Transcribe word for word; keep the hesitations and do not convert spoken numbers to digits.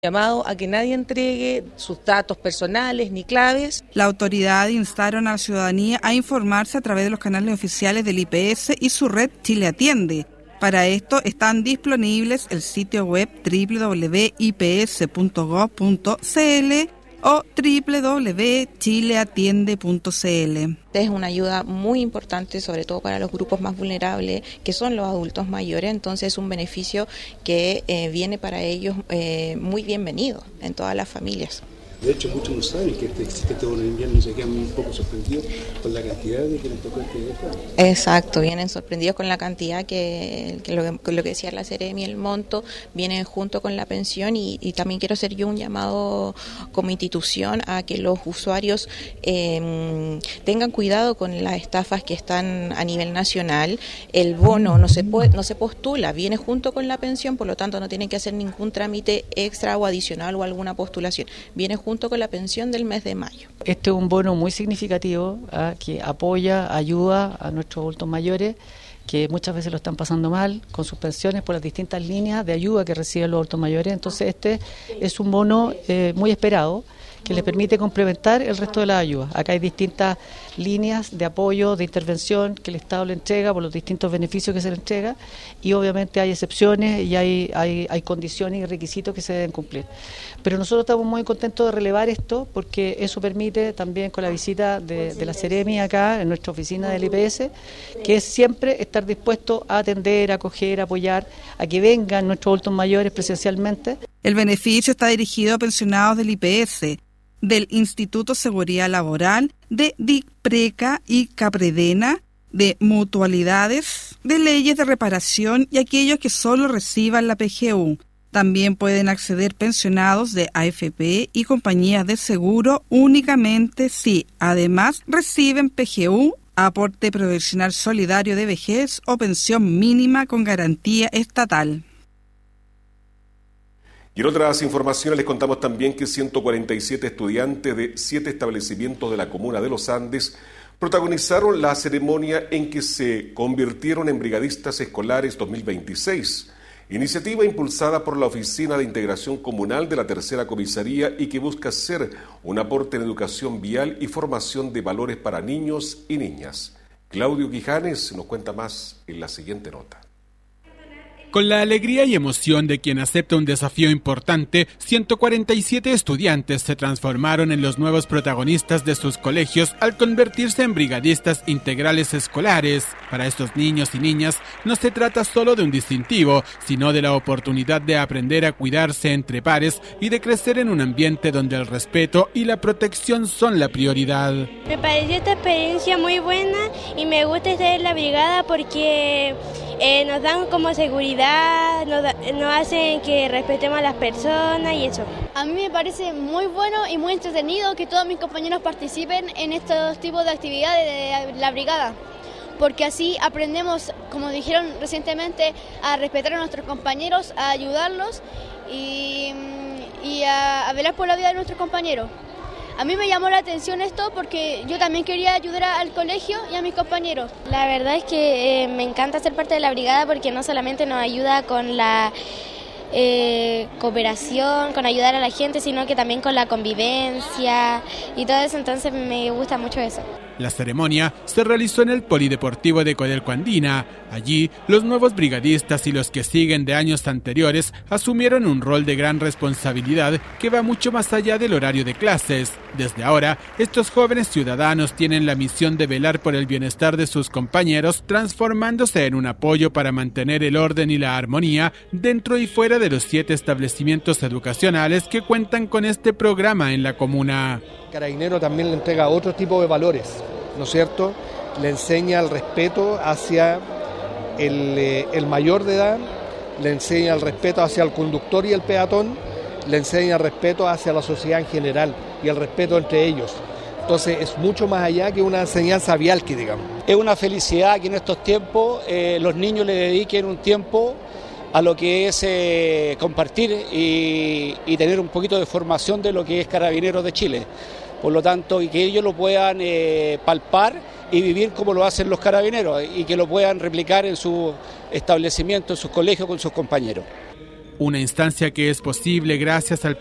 Llamado a que nadie entregue sus datos personales ni claves. La autoridad instaron a la ciudadanía a informarse a través de los canales oficiales del I P S y su red Chile Atiende. Para esto están disponibles el sitio web doble u doble u doble u punto i p s punto gov punto c l o doble u doble u doble u punto chile atiende punto c l. Es una ayuda muy importante, sobre todo para los grupos más vulnerables, que son los adultos mayores, entonces es un beneficio que eh, viene para ellos eh, muy bienvenido en todas las familias. De hecho, muchos no saben que existe este bono de invierno y se quedan un poco sorprendidos con la cantidad de que les tocó este teléfono. Exacto, vienen sorprendidos con la cantidad que, que lo, que lo que decía la Seremi, el monto, viene junto con la pensión y, y también quiero hacer yo un llamado como institución a que los usuarios eh, tengan cuidado con las estafas que están a nivel nacional. El bono no se, puede, no se postula, viene junto con la pensión, por lo tanto no tienen que hacer ningún trámite extra o adicional o alguna postulación, viene junto junto con la pensión del mes de mayo. Este es un bono muy significativo ¿eh? que apoya, ayuda a nuestros adultos mayores que muchas veces lo están pasando mal con sus pensiones por las distintas líneas de ayuda que reciben los adultos mayores. Entonces este es un bono eh, muy esperado que les permite complementar el resto de las ayudas. Acá hay distintas líneas de apoyo, de intervención que el Estado le entrega por los distintos beneficios que se le entrega y obviamente hay excepciones y hay, hay, hay condiciones y requisitos que se deben cumplir. Pero nosotros estamos muy contentos de relevar esto porque eso permite también con la visita de, de la Seremi acá en nuestra oficina del I P S, que es siempre estar dispuesto a atender, a acoger, a apoyar, a que vengan nuestros adultos mayores presencialmente. El beneficio está dirigido a pensionados del I P S, del Instituto Seguridad Laboral, de DICPRECA y CAPREDENA, de mutualidades, de leyes de reparación y aquellos que solo reciban la P G U. También pueden acceder pensionados de A F P y compañías de seguro únicamente si, además, reciben P G U, aporte provisional solidario de vejez o pensión mínima con garantía estatal. Y en otras informaciones les contamos también que ciento cuarenta y siete estudiantes de siete establecimientos de la comuna de Los Andes protagonizaron la ceremonia en que se convirtieron en brigadistas escolares dos mil veintiséis, iniciativa impulsada por la Oficina de Integración Comunal de la Tercera Comisaría y que busca ser un aporte en educación vial y formación de valores para niños y niñas. Claudio Quijanes nos cuenta más en la siguiente nota. Con la alegría y emoción de quien acepta un desafío importante, ciento cuarenta y siete estudiantes se transformaron en los nuevos protagonistas de sus colegios al convertirse en brigadistas integrales escolares. Para estos niños y niñas no se trata solo de un distintivo, sino de la oportunidad de aprender a cuidarse entre pares y de crecer en un ambiente donde el respeto y la protección son la prioridad. Me pareció esta experiencia muy buena y me gusta estar en la brigada porque eh, nos dan como seguridad. Nos, nos hacen que respetemos a las personas y eso. A mí me parece muy bueno y muy entretenido que todos mis compañeros participen en estos tipos de actividades de la brigada, porque así aprendemos, como dijeron recientemente, a respetar a nuestros compañeros, a ayudarlos y, y a, a velar por la vida de nuestros compañeros. A mí me llamó la atención esto porque yo también quería ayudar al colegio y a mis compañeros. La verdad es que eh, me encanta ser parte de la brigada porque no solamente nos ayuda con la eh, cooperación, con ayudar a la gente, sino que también con la convivencia y todo eso, entonces me gusta mucho eso. La ceremonia se realizó en el Polideportivo de Codelco Andina. Allí, los nuevos brigadistas y los que siguen de años anteriores asumieron un rol de gran responsabilidad que va mucho más allá del horario de clases. Desde ahora, estos jóvenes ciudadanos tienen la misión de velar por el bienestar de sus compañeros, transformándose en un apoyo para mantener el orden y la armonía dentro y fuera de los siete establecimientos educacionales que cuentan con este programa en la comuna. Carabinero también le entrega otro tipo de valores, ¿no es cierto? Le enseña el respeto hacia el, eh, el mayor de edad, le enseña el respeto hacia el conductor y el peatón, le enseña el respeto hacia la sociedad en general y el respeto entre ellos. Entonces es mucho más allá que una enseñanza vial, que digamos. Es una felicidad que en estos tiempos eh, los niños le dediquen un tiempo a lo que es eh, compartir y, y tener un poquito de formación de lo que es Carabineros de Chile. Por lo tanto, y que ellos lo puedan eh, palpar y vivir como lo hacen los carabineros y que lo puedan replicar en su establecimiento, en sus colegios con sus compañeros. una instancia que es posible gracias al